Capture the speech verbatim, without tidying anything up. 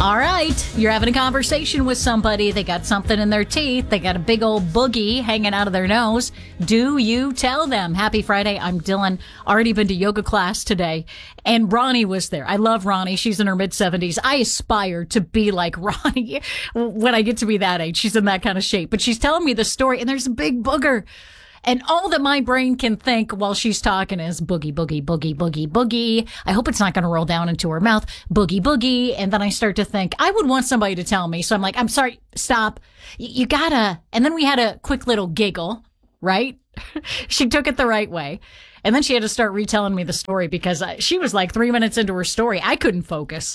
All right, you're having a conversation with somebody. They got something in their teeth. They got a big old boogie hanging out of their nose. Do you tell them? Happy Friday. I'm Dylan. Already been to yoga class today. And Ronnie was there. I love Ronnie. She's in her mid seventies. I aspire to be like Ronnie when I get to be that age. She's in that kind of shape. But she's telling me the story, and there's a big booger. And all that my brain can think while she's talking is boogie, boogie, boogie, boogie, boogie. I hope it's not going to roll down into her mouth. Boogie, boogie. And then I start to think, I would want somebody to tell me. So I'm like, I'm sorry, stop. Y- you gotta. And then we had a quick little giggle, right? She took it the right way. And then she had to start retelling me the story because I, she was like three minutes into her story. I couldn't focus.